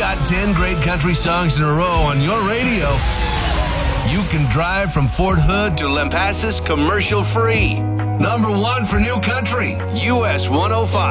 got 10 great country songs in a row on your radio, you can drive from Fort Hood to Lampasas commercial free. Number one for new country, US 105.